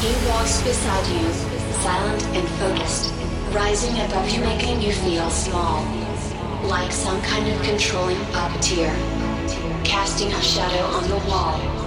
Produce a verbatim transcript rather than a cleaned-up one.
He walks beside you, silent and focused, rising above you, making you feel small, like some kind of controlling puppeteer, casting a shadow on the wall.